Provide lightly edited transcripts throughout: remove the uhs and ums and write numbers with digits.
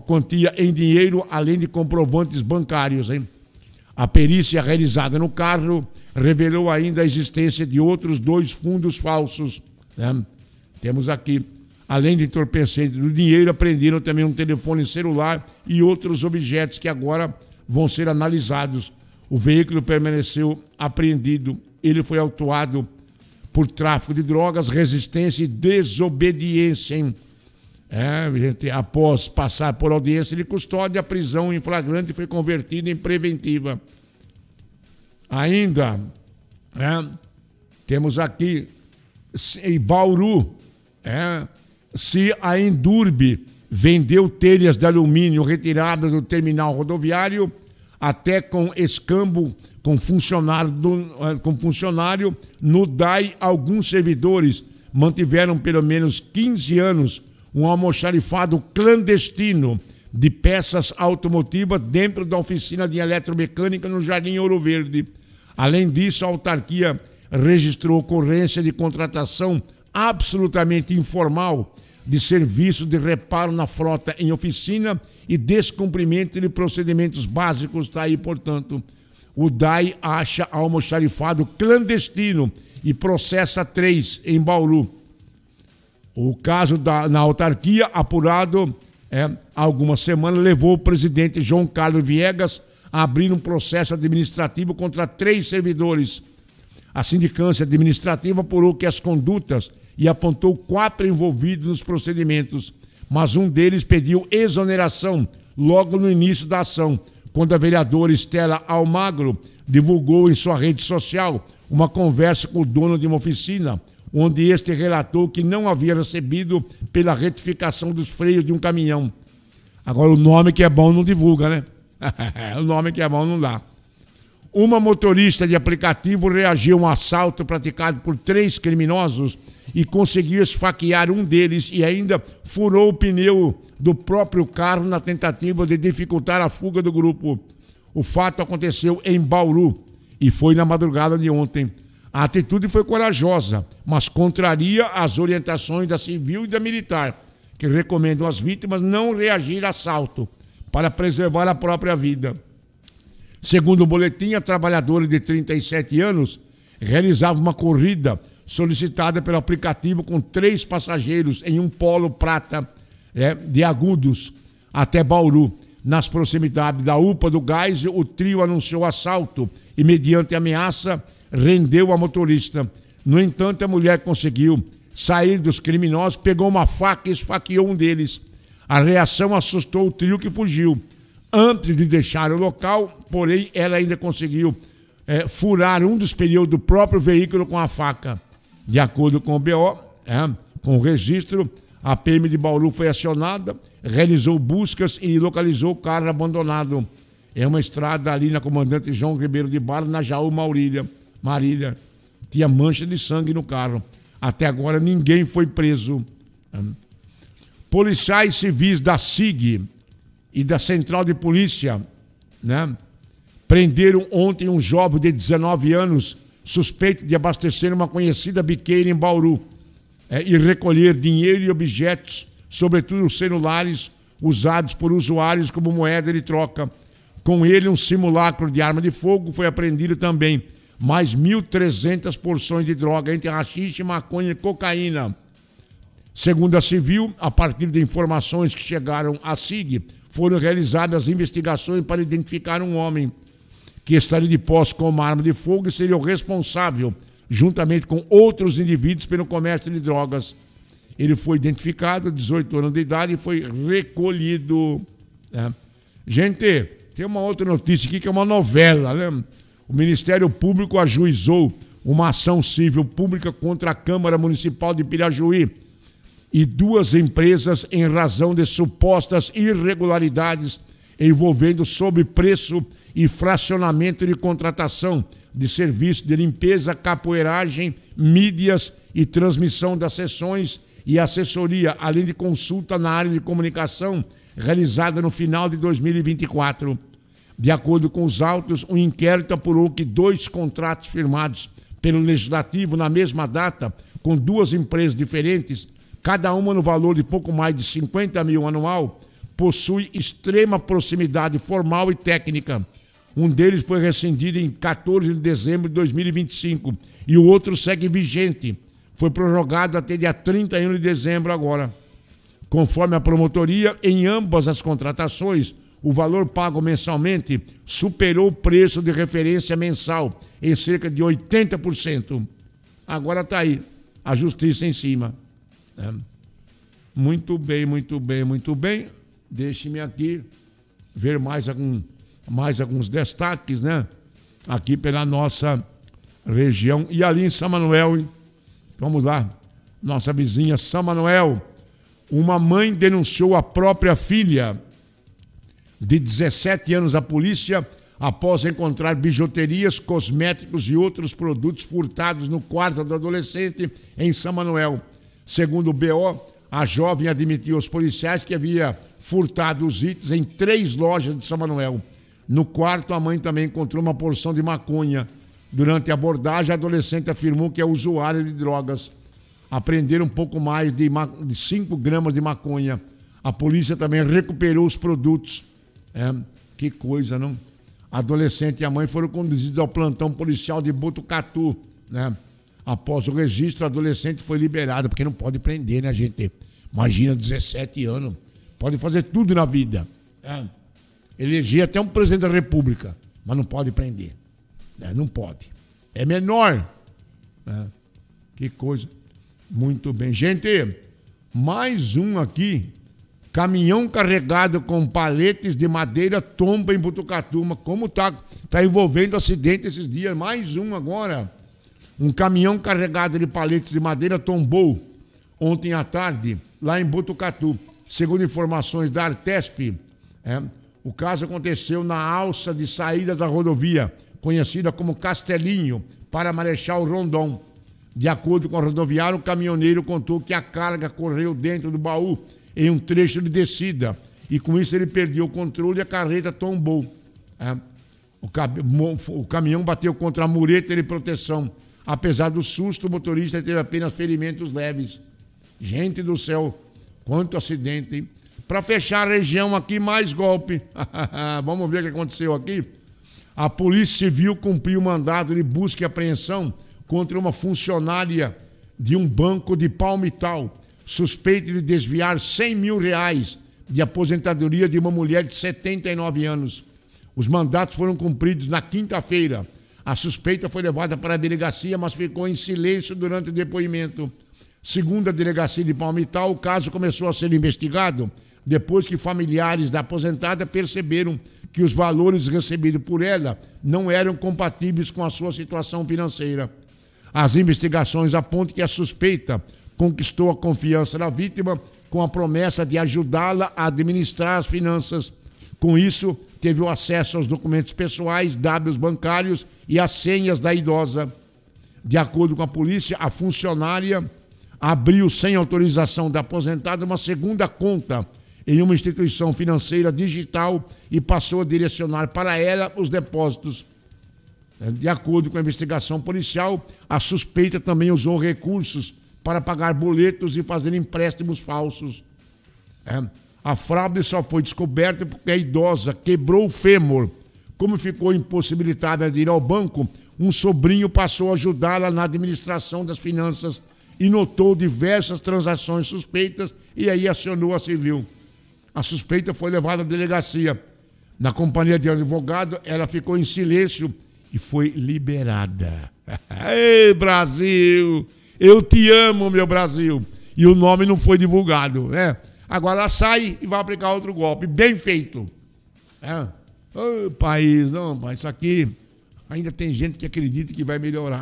quantia em dinheiro, além de comprovantes bancários, hein? A perícia realizada no carro revelou ainda a existência de outros 2 fundos falsos, né? Temos aqui, além de entorpecente do dinheiro, apreenderam também um telefone celular e outros objetos que agora vão ser analisados. O veículo permaneceu apreendido. Ele foi autuado por tráfico de drogas, resistência e desobediência, hein? Gente, após passar por audiência de custódia, a prisão em flagrante foi convertida em preventiva. Ainda, temos aqui em Bauru, se a Endurbe vendeu telhas de alumínio retiradas do terminal rodoviário, até com escambo com funcionário no DAI, alguns servidores mantiveram pelo menos 15 anos um almoxarifado clandestino de peças automotivas dentro da oficina de eletromecânica no Jardim Ouro Verde. Além disso, a autarquia registrou ocorrência de contratação absolutamente informal de serviço de reparo na frota em oficina e descumprimento de procedimentos básicos. Está aí, portanto, o DAI acha almoxarifado clandestino e processa 3 em Bauru. O caso na autarquia, apurado há algumas semanas, levou o presidente João Carlos Viegas a abrir um processo administrativo contra 3 servidores. A sindicância administrativa apurou que as condutas e apontou 4 envolvidos nos procedimentos, mas um deles pediu exoneração logo no início da ação, quando a vereadora Estela Almagro divulgou em sua rede social uma conversa com o dono de uma oficina, onde este relatou que não havia recebido pela retificação dos freios de um caminhão. Agora, o nome que é bom não divulga, né? O nome que é bom não dá. Uma motorista de aplicativo reagiu a um assalto praticado por 3 criminosos e conseguiu esfaquear um deles e ainda furou o pneu do próprio carro na tentativa de dificultar a fuga do grupo. O fato aconteceu em Bauru e foi na madrugada de ontem. A atitude foi corajosa, mas contraria as orientações da civil e da militar, que recomendam às vítimas não reagir a assalto para preservar a própria vida. Segundo o boletim, a trabalhadora de 37 anos realizava uma corrida solicitada pelo aplicativo com 3 passageiros em um Polo prata de Agudos até Bauru. Nas proximidades da UPA do Gás, o trio anunciou assalto e, mediante ameaça, rendeu a motorista. No entanto, a mulher conseguiu sair dos criminosos, pegou uma faca e esfaqueou um deles. A reação assustou o trio, que fugiu. Antes de deixar o local, porém, ela ainda conseguiu furar um dos pneus do próprio veículo com a faca. De acordo com o BO, com o registro, a PM de Bauru foi acionada, realizou buscas e localizou o carro abandonado. É uma estrada ali na Comandante João Ribeiro de Barros, na Jaú Marília. Tinha mancha de sangue no carro. Até agora ninguém foi preso. Policiais civis da SIG e da Central de Polícia, prenderam ontem um jovem de 19 anos suspeito de abastecer uma conhecida biqueira em Bauru e recolher dinheiro e objetos, sobretudo celulares, usados por usuários como moeda de troca. Com ele, um simulacro de arma de fogo foi apreendido também. Mais 1.300 porções de droga, entre haxixe, maconha e cocaína. Segundo a civil, a partir de informações que chegaram à SIG, foram realizadas investigações para identificar um homem que estaria de posse com uma arma de fogo e seria o responsável, juntamente com outros indivíduos, pelo comércio de drogas. Ele foi identificado, 18 anos de idade, e foi recolhido. Gente, tem uma outra notícia aqui que é uma novela, né? O Ministério Público ajuizou uma ação civil pública contra a Câmara Municipal de Pirajuí e 2 empresas em razão de supostas irregularidades envolvendo sobrepreço e fracionamento de contratação de serviço de limpeza, capoeiragem, mídias e transmissão das sessões e assessoria, além de consulta na área de comunicação realizada no final de 2024. De acordo com os autos, o inquérito apurou que 2 contratos firmados pelo Legislativo na mesma data, com 2 empresas diferentes, cada uma no valor de pouco mais de 50 mil anual, possui extrema proximidade formal e técnica. Um deles foi rescindido em 14 de dezembro de 2025 e o outro segue vigente. Foi prorrogado até dia 31 de dezembro agora. Conforme a promotoria, em ambas as contratações, o valor pago mensalmente superou o preço de referência mensal em cerca de 80%. Agora está aí, a justiça em cima. Muito bem, muito bem, muito bem. Deixe-me aqui ver mais alguns destaques, né? Aqui pela nossa região. E ali em São Manuel, vamos lá, nossa vizinha São Manuel. Uma mãe denunciou a própria filha de 17 anos à polícia após encontrar bijuterias, cosméticos e outros produtos furtados no quarto do adolescente em São Manuel. Segundo o BO, a jovem admitiu aos policiais que havia furtado os itens em 3 lojas de São Manuel. No quarto, a mãe também encontrou uma porção de maconha. Durante a abordagem, a adolescente afirmou que é usuária de drogas. Apreenderam um pouco mais de 5 gramas de maconha. A polícia também recuperou os produtos. Que coisa, não? A adolescente e a mãe foram conduzidos ao plantão policial de Botucatu, né? Após o registro, a adolescente foi liberada, porque não pode prender, né, gente? Imagina, 17 anos. Pode fazer tudo na vida. Eleger até um presidente da República, mas não pode prender. Não pode. É menor. Que coisa. Muito bem. Gente, mais um aqui. Caminhão carregado com paletes de madeira tomba em Botucatu. Mas como tá envolvendo acidente esses dias? Mais um agora. Um caminhão carregado de paletes de madeira tombou ontem à tarde, lá em Botucatu. Segundo informações da Artesp, o caso aconteceu na alça de saída da rodovia, conhecida como Castelinho, para Marechal Rondon. De acordo com o rodoviário, o caminhoneiro contou que a carga correu dentro do baú em um trecho de descida e com isso ele perdeu o controle e a carreta tombou. O caminhão bateu contra a mureta de proteção. Apesar do susto, o motorista teve apenas ferimentos leves. Gente do céu, quanto acidente, hein? Para fechar a região aqui, mais golpe. Vamos ver o que aconteceu aqui. A Polícia Civil cumpriu o mandado de busca e apreensão contra uma funcionária de um banco de Palmital, suspeita de desviar R$100 mil de aposentadoria de uma mulher de 79 anos. Os mandatos foram cumpridos na quinta-feira. A suspeita foi levada para a delegacia, mas ficou em silêncio durante o depoimento. Segundo a delegacia de Palmital, o caso começou a ser investigado depois que familiares da aposentada perceberam que os valores recebidos por ela não eram compatíveis com a sua situação financeira. As investigações apontam que a suspeita conquistou a confiança da vítima com a promessa de ajudá-la a administrar as finanças. Com isso, teve o acesso aos documentos pessoais, dados bancários e as senhas da idosa. De acordo com a polícia, a funcionária abriu, sem autorização da aposentada, uma segunda conta em uma instituição financeira digital e passou a direcionar para ela os depósitos. De acordo com a investigação policial, a suspeita também usou recursos para pagar boletos e fazer empréstimos falsos. A fraude só foi descoberta porque a idosa quebrou o fêmur. Como ficou impossibilitada de ir ao banco, um sobrinho passou a ajudá-la na administração das finanças e notou diversas transações suspeitas e aí acionou a civil. A suspeita foi levada à delegacia. Na companhia de um advogado, ela ficou em silêncio e foi liberada. Ei, Brasil! Eu te amo, meu Brasil! E o nome não foi divulgado, né? Agora ela sai e vai aplicar outro golpe. Bem feito. Ô, país, não, mas isso aqui ainda tem gente que acredita que vai melhorar.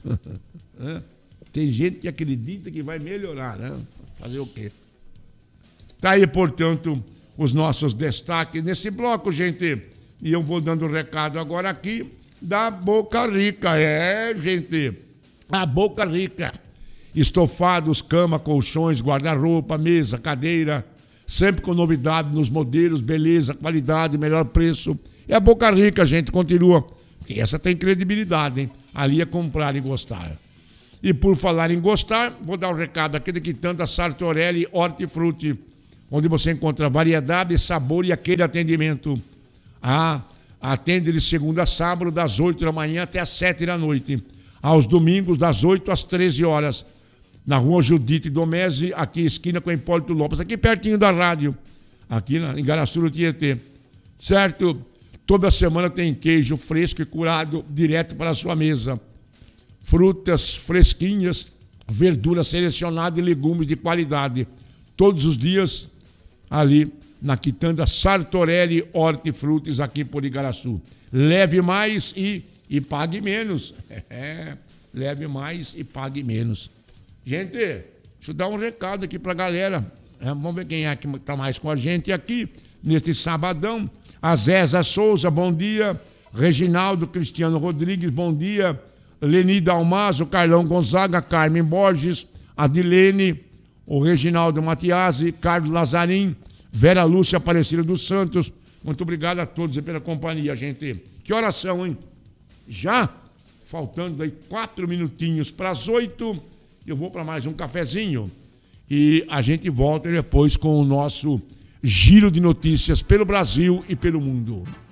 Tem gente que acredita que vai melhorar, né? Fazer o quê? Tá aí, portanto, os nossos destaques nesse bloco, gente. E eu vou dando um recado agora aqui da Boca Rica. Gente, a Boca Rica. Estofados, cama, colchões, guarda-roupa, mesa, cadeira, sempre com novidade nos modelos, beleza, qualidade, melhor preço. E a Boca Rica, gente, continua. Porque essa tem credibilidade, hein? Ali é comprar e gostar. E por falar em gostar, vou dar um recado aqui da Quitanda Sartorelli Hortifruti. onde você encontra variedade, sabor e aquele atendimento. Atende de segunda a sábado, das 8 da manhã até as 7 da noite. Aos domingos, das 8 às 13 horas. Na rua Judite Domese, aqui esquina com Hipólito Lopes, aqui pertinho da rádio, aqui em Igaraçu do Tietê. Certo? Toda semana tem queijo fresco e curado direto para a sua mesa. Frutas fresquinhas, verduras selecionadas e legumes de qualidade. Todos os dias ali na quitanda Sartorelli Hortifrutis, aqui por Igaraçu. Leve mais e pague menos. Leve mais e pague menos. Gente, deixa eu dar um recado aqui pra galera. Vamos ver quem é que tá mais com a gente aqui, neste sabadão. A Zéza Souza, bom dia. Reginaldo Cristiano Rodrigues, bom dia. Leni Dalmaso, Carlão Gonzaga, Carmen Borges, Adilene, o Reginaldo Matiasi, Carlos Lazarim, Vera Lúcia Aparecida dos Santos. Muito obrigado a todos pela companhia, gente. Que oração, hein? Já faltando aí 4 minutinhos para as 8, eu vou para mais um cafezinho e a gente volta depois com o nosso giro de notícias pelo Brasil e pelo mundo.